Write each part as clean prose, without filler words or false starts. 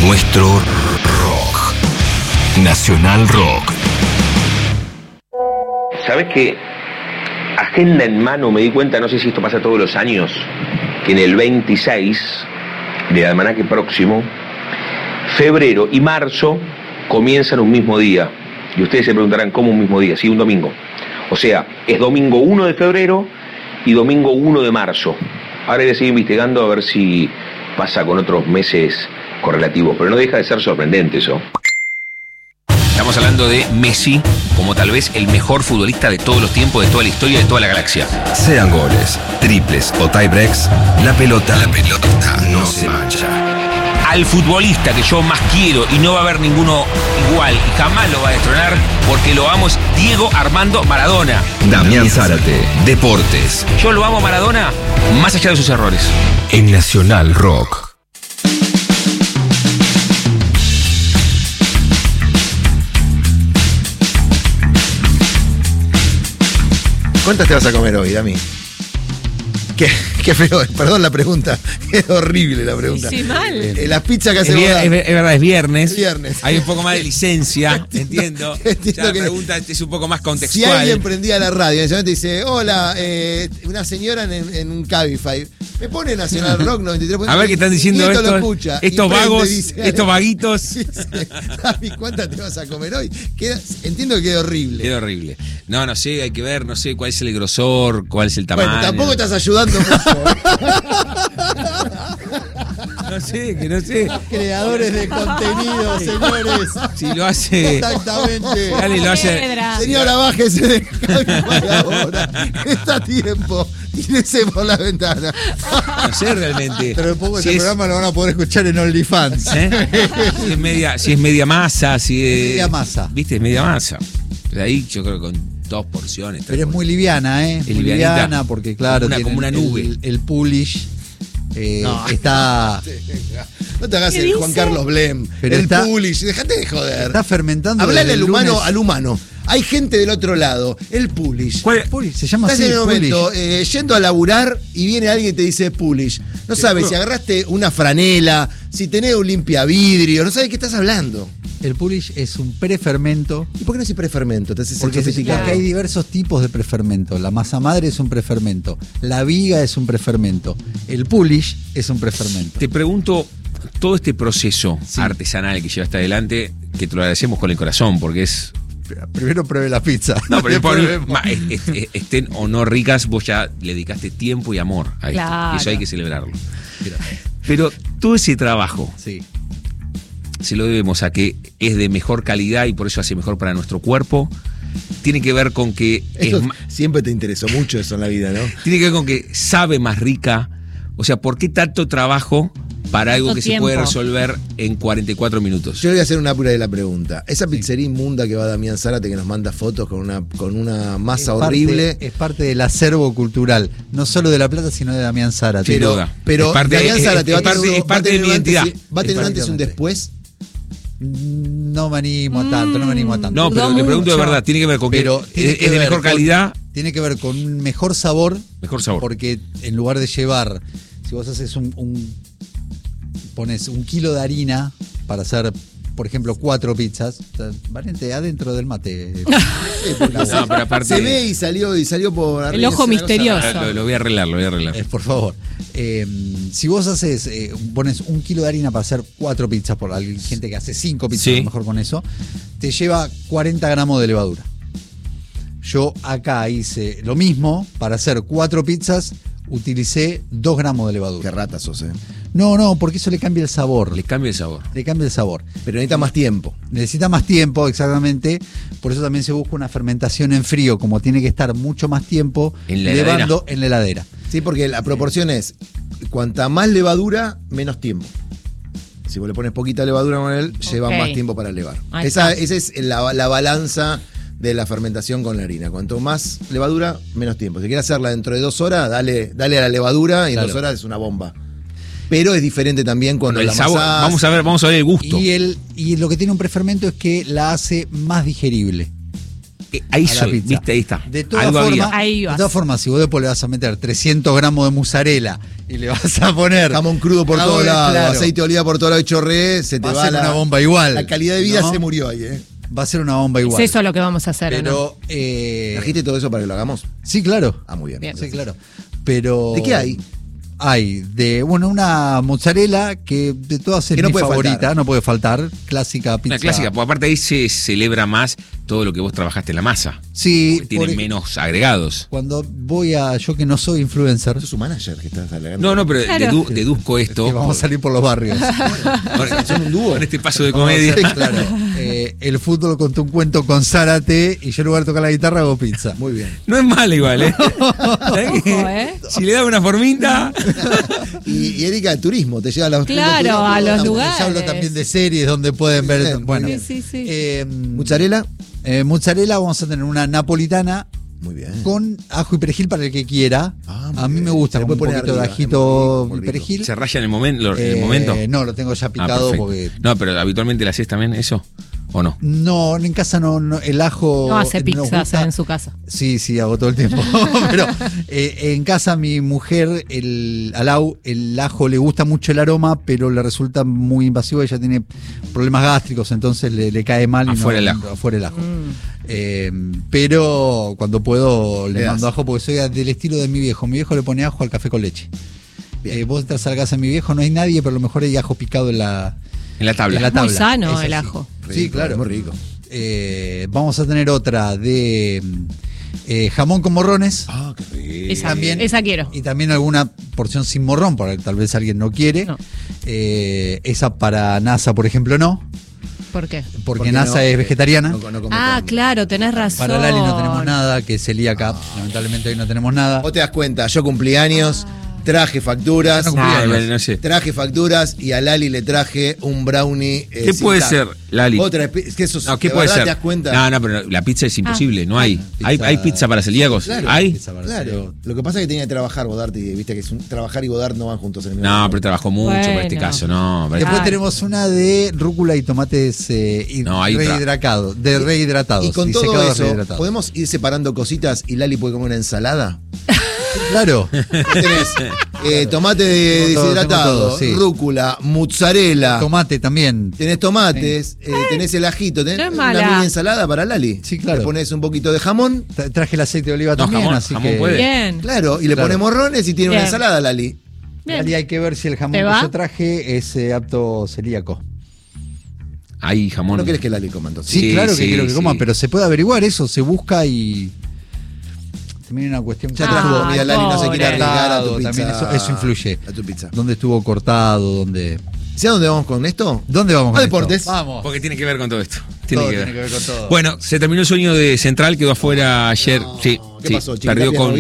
nuestro rock. Nacional Rock. ¿Sabes qué? Agenda en mano, me di cuenta, no sé si esto pasa todos los años, que en el 26 del almanaque próximo, febrero y marzo comienzan un mismo día. Y ustedes se preguntarán, ¿cómo un mismo día? Sí, un domingo. O sea, es domingo 1 de febrero y domingo 1 de marzo. Ahora hay que seguir investigando a ver si pasa con otros meses correlativos, pero no deja de ser sorprendente eso. Estamos hablando de Messi como tal vez el mejor futbolista de todos los tiempos, de toda la historia, de toda la galaxia. Sean goles, triples o tiebreaks, la pelota no se mancha. Al futbolista que yo más quiero y no va a haber ninguno igual y jamás lo va a destronar porque lo amo es Diego Armando Maradona. Damián Zárate, Deportes. Yo lo amo a Maradona más allá de sus errores. En Nacional Rock. ¿Cuántas te vas a comer hoy, Dami? Qué feo, perdón la pregunta, es horrible la pregunta. Sí, mal. Las pizzas que hace Es verdad, es viernes. Es viernes. Hay un poco más de licencia, entiendo. Ya la que pregunta es un poco más contextual. Si alguien prendía la radio y en ese momento dice, hola, una señora en un Cabify, me pone Nacional Rock 93. A ver qué están diciendo esto estos, lo escucha, estos prende, vagos, dice, estos vaguitos. Dami, ¿cuántas te vas a comer hoy? Entiendo que queda horrible. Queda horrible. No sé, hay que ver, no sé cuál es el grosor, cuál es el tamaño. Bueno, tampoco estás ayudando mucho. No sé. Creadores de contenido, señores. Si lo hace. Exactamente. Dale, lo hace. Señora, bájese de Cabify ahora. Está a tiempo. Tírese por la ventana. No sé realmente. Pero poco si este programa lo van a poder escuchar en OnlyFans. Si es media masa, si es. Media masa. ¿Viste? Es media masa. De ahí yo creo que con 2 porciones. Pero es muy liviana, ¿eh? Es muy liviana porque, claro, como una nube. El Pulish está. No te hagas el Juan Carlos Blem. Pero el Pulish, dejate de joder. Está fermentando. Hablale al humano. Hay gente del otro lado. El Pulish. ¿Cuál? Pulish, se llama así. Estás en el momento yendo a laburar y viene alguien y te dice Pulish. No sabes si agarraste una franela, si tenés un limpiavidrio, no sabes qué estás hablando. El Pulish es un prefermento. ¿Y por qué no es prefermento? Porque hay diversos tipos de prefermento. La masa madre es un prefermento. La viga es un prefermento. El Pulish es un prefermento. Te pregunto, todo este proceso artesanal que llevaste adelante, que te lo agradecemos con el corazón, porque es... Primero pruebe la pizza. No, pero estén o no ricas, vos ya le dedicaste tiempo y amor a esto. Y eso hay que celebrarlo. Pero todo ese trabajo... Sí. Se lo debemos a que es de mejor calidad y por eso hace mejor para nuestro cuerpo. Tiene que ver con que... Siempre te interesó mucho eso en la vida, ¿no? Tiene que ver con que sabe más rica. O sea, ¿por qué tanto trabajo para algo que se puede resolver en 44 minutos? Yo voy a hacer una pura de la pregunta. Esa pizzería inmunda que va Damián Zárate, que nos manda fotos con una masa horrible. Es parte del acervo cultural, no solo de La Plata, sino de Damián Zárate. Pero Damián Zárate es parte de mi identidad. ¿Va a tener un antes y un después? No me animo a tanto. No, pero le pregunto de verdad, tiene que ver con que es de mejor calidad. Tiene que ver con un mejor sabor. Mejor sabor. Porque en lugar de llevar, si vos haces pones 1 kilo de harina para hacer, por ejemplo, 4 pizzas, valiente adentro del mate. No, pero aparte, se ve y salió por arriba. El ojo misterioso. Lo voy a arreglar. Por favor. Si vos pones 1 kilo de harina para hacer 4 pizzas, por gente que hace 5 pizzas, a lo mejor con eso, te lleva 40 gramos de levadura. Yo acá hice lo mismo, para hacer 4 pizzas, utilicé 2 gramos de levadura. Qué rata sos, No, porque eso le cambia el sabor. Le cambia el sabor. Pero necesita más tiempo. Necesita más tiempo, exactamente. Por eso también se busca una fermentación en frío, como tiene que estar mucho más tiempo en la heladera. Sí, porque la proporción es, cuanta más levadura, menos tiempo. Si vos le pones poquita levadura con él, lleva más tiempo para elevar. Esa es la balanza de la fermentación con la harina. Cuanto más levadura, menos tiempo. Si quieres hacerla dentro de 2 horas, dale a la levadura y en 2 horas es una bomba. Pero es diferente también cuando la sabor, vamos a ver el gusto. Y lo que tiene un prefermento es que la hace más digerible. Ahí soy, viste, ahí está. De todas formas, si vos después le vas a meter 300 gramos de mozzarella y le vas a poner jamón crudo por todos lados, aceite de oliva por todos lados y chorré, se te va a ser una bomba igual. La calidad de vida se murió ahí, Va a ser una bomba igual. Es eso lo que vamos a hacer. Pero, ¿trajiste todo eso para que lo hagamos? Sí, claro. Muy bien. Sí, claro. Pero ¿de qué hay? Hay una mozzarella que de todas es mi favorita, no puede faltar. Clásica pizza. Una clásica, porque aparte ahí se celebra más todo lo que vos trabajaste en la masa. Sí. Tiene menos agregados. Cuando yo que no soy influencer. Sos un manager que estás agregando. No, pero claro. Deduzco esto. Que vamos a salir por los barrios. Son un dúo. Con este paso de comedia. Claro. El fútbol contó un cuento con Zárate y yo en lugar de tocar la guitarra hago pizza. Muy bien. No es mal igual, Si le da una formita. Y Erika, el turismo, te lleva a los lugares. Les hablo también de series donde pueden ver. Bueno, sí. ¿Mozzarella? Mozzarella, vamos a tener una napolitana. Muy bien. Con ajo y perejil para el que quiera. A mí me gusta con un poquito de ajito y perejil. ¿Se raya en el momento? No, lo tengo ya picado porque. No, pero habitualmente le haces también eso. ¿O no? No, en casa no, el ajo. No hace pizzas en su casa. Sí, hago todo el tiempo. Pero en casa mi mujer, el ajo le gusta mucho el aroma, pero le resulta muy invasivo. Ella tiene problemas gástricos, entonces le cae mal. Afuera el ajo. Pero cuando puedo le mando ajo porque soy del estilo de mi viejo. Mi viejo le pone ajo al café con leche. Vos entras a la casa de mi viejo, no hay nadie, pero a lo mejor hay ajo picado en la tabla. Muy sano el ajo. Sí, claro. Muy rico. Vamos a tener otra de jamón con morrones. Qué rico. Esa quiero. Y también alguna porción sin morrón, porque tal vez alguien no quiere. No. Esa para NASA, por ejemplo, no. ¿Por qué? Porque NASA es vegetariana. Claro, tenés razón. Para Lali no tenemos nada, que es celíaca. Lamentablemente hoy no tenemos nada. Vos te das cuenta, yo cumplí años. Traje facturas. No sé. Traje facturas y a Lali le traje un brownie. ¿Qué puede ser, Lali? ¿Qué puede ser? ¿Te das cuenta? No, pero la pizza es imposible, no hay. ¿Hay pizza para celíacos? Claro, ¿Hay? Claro. Lo que pasa es que tenía que trabajar Godard y viste que trabajar y Godard no van juntos en el mismo momento. Pero trabajó mucho para este caso, no. Después tenemos una de rúcula y tomates rehidratados. Y con todo eso, ¿podemos ir separando cositas y Lali puede comer una ensalada? Claro. Tenés tomate deshidratado, rúcula, mozzarella. Tomate también. Tenés tomates, tenés el ajito, tenés una mini ensalada para Lali. Sí, claro. Le pones un poquito de jamón. Traje el aceite de oliva también, así jamón que puede. Bien. Claro, y le pones morrones y tiene una ensalada, Lali. Lali, hay que ver si el jamón que yo traje es apto celíaco. Hay jamón. ¿No querés que Lali coma entonces? Sí, claro que quiero que coma, pero se puede averiguar eso, se busca y... También una cuestión. Ya trajo comida, Lali no se quiere arriesgar a tu pizza. También eso influye. A tu pizza. ¿Dónde estuvo cortado? ¿Dónde? ¿Sí a dónde vamos con esto? ¿Dónde vamos con deportes. Esto? Vamos. Porque tiene que ver con todo esto. Tiene que ver con todo. Bueno, se terminó el sueño de Central, quedó afuera ayer. ¿Qué pasó? Perdió con.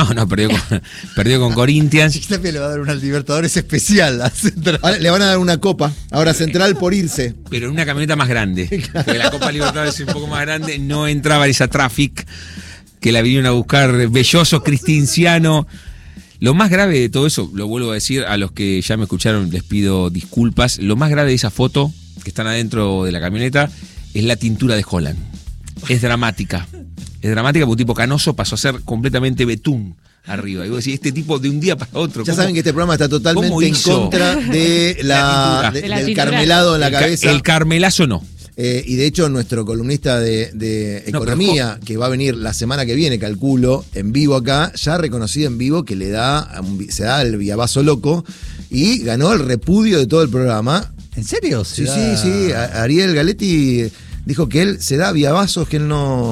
Perdió con Corinthians. Chiquitapia le va a dar una Libertadores especial a Central. Ahora, le van a dar una copa. Ahora Central por irse. Pero en una camioneta más grande. Porque la Copa Libertadores es un poco más grande. No entraba en esa traffic que la vinieron a buscar Belloso, Cristinciano. Lo más grave de todo eso, lo vuelvo a decir, a los que ya me escucharon les pido disculpas, lo más grave de esa foto que están adentro de la camioneta es la tintura de Holland. Es dramática. Es dramática porque un tipo canoso pasó a ser completamente betún arriba. Y vos decís, este tipo de un día para otro. Ya saben que este programa está totalmente en contra de del carmelado en la cabeza. El carmelazo no. Y de hecho nuestro columnista de economía, que va a venir la semana que viene, calculo, en vivo acá, ya ha reconocido en vivo que se da el viavazo loco y ganó el repudio de todo el programa. ¿En serio? Sí. Ariel Galetti dijo que él se da viavazos, que él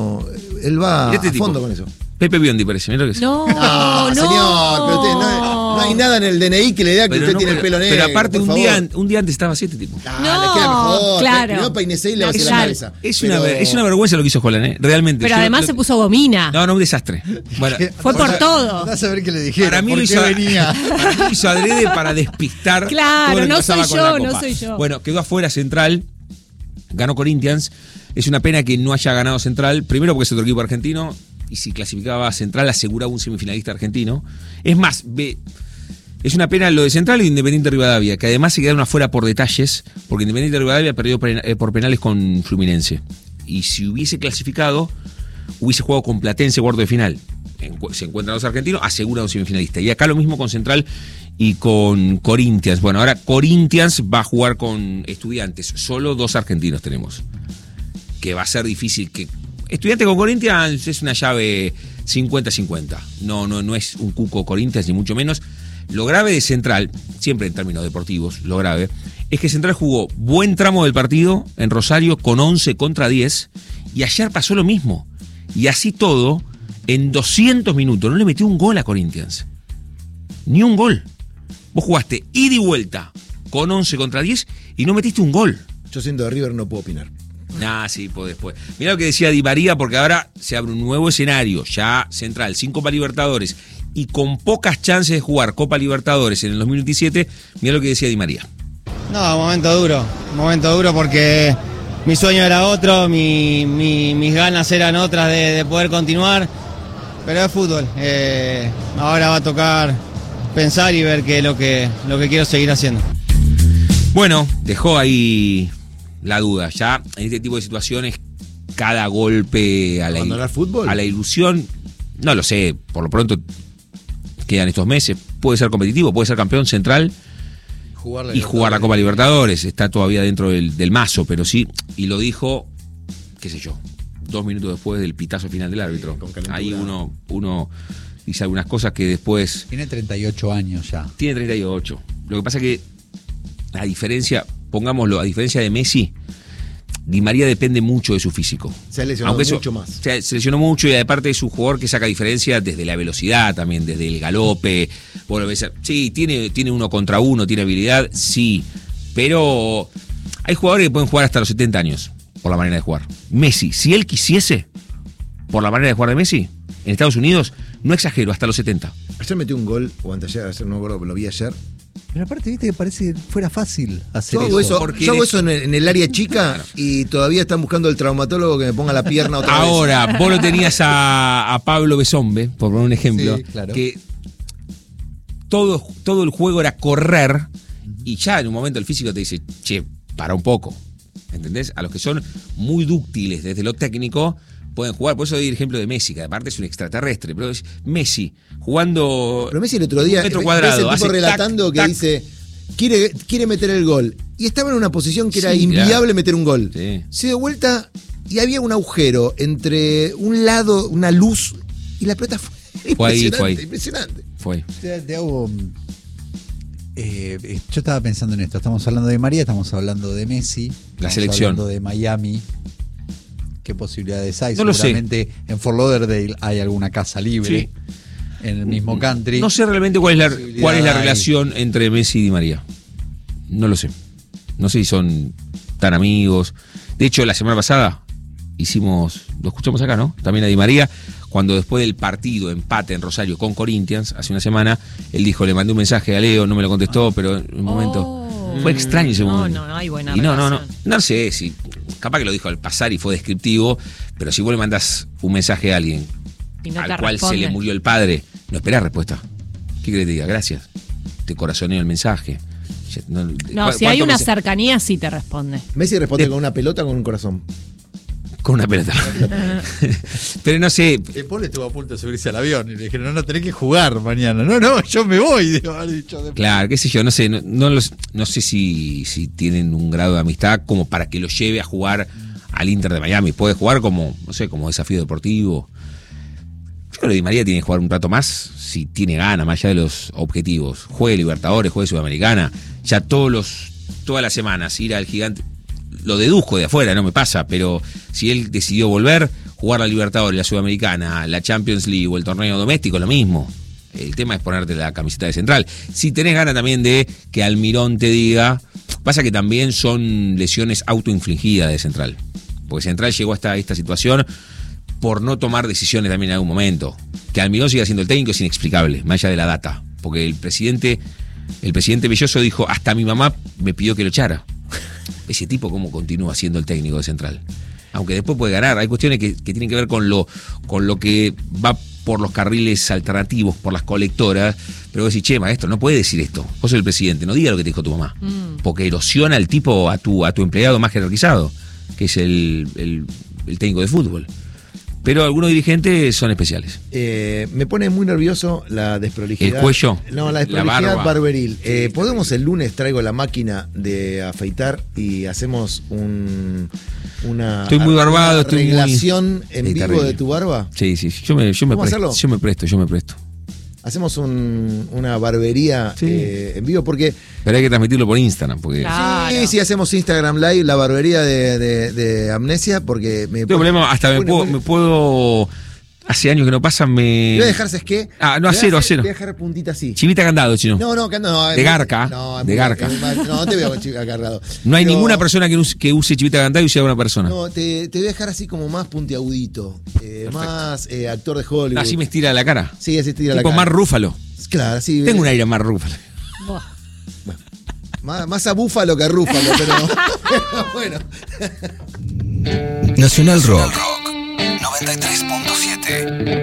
va a fondo con eso. Pepe Biondi parece, mira lo que No, señor, pero usted, no hay nada en el DNI que le diga que usted tiene el pelo negro. Pero aparte un día antes estaba así este tipo. Le queda mejor. Claro. Primero peinesé y le va a hacer la cabeza. Es una vergüenza lo que hizo Holland, realmente. Pero además se puso gomina. No, un desastre. Bueno, fue por todo. Vas a ver qué le dijeron. Para mí lo hizo adrede para despistar. Claro, todo lo que no soy soy yo. Bueno, quedó afuera Central, ganó Corinthians. Es una pena que no haya ganado Central, primero porque es otro equipo argentino. Y si clasificaba a Central, aseguraba un semifinalista argentino. Es más, es una pena lo de Central y Independiente Rivadavia, que además se quedaron afuera por detalles, porque Independiente Rivadavia perdió por penales con Fluminense. Y si hubiese clasificado, hubiese jugado con Platense cuarto de final. Se encuentran los argentinos, asegura un semifinalista. Y acá lo mismo con Central y con Corinthians. Bueno, ahora Corinthians va a jugar con Estudiantes. Solo 2 argentinos tenemos. Que va a ser difícil que... Estudiantes con Corinthians es una llave 50-50. No es un cuco Corinthians, ni mucho menos. Lo grave de Central, siempre en términos deportivos, lo grave, es que Central jugó buen tramo del partido en Rosario con 11 contra 10. Y ayer pasó lo mismo. Y así todo, en 200 minutos, no le metió un gol a Corinthians. Ni un gol. Vos jugaste ida y vuelta con 11 contra 10 y no metiste un gol. Yo siendo de River no puedo opinar. Sí, podés. Mirá lo que decía Di María, porque ahora se abre un nuevo escenario, ya Central, sin Copa Libertadores y con pocas chances de jugar Copa Libertadores en el 2027. Mirá lo que decía Di María. No, momento duro porque mi sueño era otro, mis ganas eran otras de poder continuar, pero es fútbol. Ahora va a tocar pensar y ver qué es lo que quiero seguir haciendo. Bueno, dejó ahí la duda. Ya en este tipo de situaciones, cada golpe a la ilusión, no lo sé, por lo pronto quedan estos meses. Puede ser competitivo, puede ser campeón Central y jugar la Copa Libertadores. Está todavía dentro del mazo, pero sí, y lo dijo, qué sé yo, 2 minutos después del pitazo final del árbitro. Ahí uno dice algunas cosas que después... Tiene 38 años ya. Tiene 38. Lo que pasa es que a diferencia de Messi, Di María depende mucho de su físico. Se ha lesionado mucho más. Se lesionó mucho y aparte es un jugador que saca diferencia desde la velocidad también, desde el galope. Bueno, sí, tiene 1 contra 1, tiene habilidad, sí. Pero hay jugadores que pueden jugar hasta los 70 años por la manera de jugar. Messi, si él quisiese, por la manera de jugar de Messi, en Estados Unidos, no exagero, hasta los 70. Ayer metió un gol, o anteayer, no me acuerdo, pero lo vi ayer. Pero aparte, viste que parece que fuera fácil hacer yo hago eso en el área chica y todavía están buscando el traumatólogo que me ponga la pierna otra vez. Ahora, vos lo tenías a Pablo Besombe, por poner un ejemplo, sí, claro, que todo el juego era correr y ya en un momento el físico te dice, che, para un poco. ¿Entendés? A los que son muy dúctiles desde lo técnico pueden jugar. Por eso doy el ejemplo de Messi, que aparte es un extraterrestre. Pero es Messi jugando. Pero Messi el otro día, metro cuadrado, ves el tipo relatando que dice, quiere meter el gol. Y estaba en una posición que era inviable meter un gol. Sí. Se dio vuelta y había un agujero entre un lado, una luz, y la pelota fue impresionante. Fue. Te hago. Yo estaba pensando en esto. Estamos hablando de María, estamos hablando de Messi. La selección. Hablando de Miami. ¿Qué posibilidades hay? No seguramente en Fort Lauderdale hay alguna casa libre. Sí. En el mismo country. No sé realmente cuál es la relación entre Messi y Di María. No lo sé. No sé si son tan amigos. De hecho, la semana pasada lo escuchamos acá, ¿no? También a Di María, cuando después del partido, empate en Rosario con Corinthians, hace una semana, él dijo, le mandé un mensaje a Leo, no me lo contestó, pero en un momento... Fue extraño ese momento. No hay buena relación. No sé si... Capaz que lo dijo al pasar y fue descriptivo, pero si vos le mandás un mensaje a alguien al cual se le murió el padre, no esperás respuesta. ¿Qué querés que te diga? Gracias. Te corazoneo el mensaje. No, si hay una cercanía, sí te responde. Messi responde con una pelota o con un corazón. Con una pelota. Pero no sé. Paul estuvo a punto de subirse al avión y le dijeron, no tenés que jugar mañana. No, yo me voy. Claro, qué sé yo, no sé. No sé si tienen un grado de amistad como para que lo lleve a jugar al Inter de Miami. Puede jugar como, no sé, como desafío deportivo. Yo creo que Di María tiene que jugar un rato más si tiene ganas, más allá de los objetivos. Juegue Libertadores, juegue Sudamericana. Ya todas las semanas ir al Gigante. Lo deduzco de afuera, no me pasa, pero si él decidió volver, jugar la Libertadores, la Sudamericana, la Champions League o el torneo doméstico, lo mismo. El tema es ponerte la camiseta de Central. Si tenés ganas también de que Almirón te diga, pasa que también son lesiones autoinfligidas de Central. Porque Central llegó hasta esta situación por no tomar decisiones también en algún momento. Que Almirón siga siendo el técnico es inexplicable, más allá de la data. Porque el presidente Belloso dijo, hasta mi mamá me pidió que lo echara. Ese tipo cómo continúa siendo el técnico de Central, aunque después puede ganar. Hay cuestiones que tienen que ver con lo que va por los carriles alternativos, por las colectoras, pero vos decís, che, maestro, no puede decir esto, vos sos el presidente, no diga lo que te dijo tu mamá, porque erosiona al tipo, a tu empleado más jerarquizado, que es el técnico de fútbol. Pero algunos dirigentes son especiales. Me pone muy nervioso la desprolijidad. ¿El cuello? No, la desprolijidad la barba. barberil. ¿Podemos el lunes traigo la máquina de afeitar y hacemos una estoy muy barbado, estoy muy arreglación en vivo terrible. de tu barba? Sí, yo me presto. Hacemos una barbería en vivo porque... Pero hay que transmitirlo por Instagram. Porque Claro. Sí, hacemos Instagram Live, la barbería de Amnesia, porque me... tengo problema, hasta me puedo... Hace años que no pasa, Voy a dejar, ¿sabes qué? No, a cero. Voy a dejar puntita así. Chivita Candado, chino. No, de Garca. De Garca. No te veo cargado. No hay ninguna persona que use Chivita Candado y sea una persona. No, te voy a dejar así como más puntiagudito. Más actor de Hollywood. Así me estira la cara. Sí, así estira la Tipo cara. más Rúfalo. Claro, sí. Tengo un aire más Rúfalo. Más a búfalo que a rúfalo, pero bueno. Nacional Rock 93.7.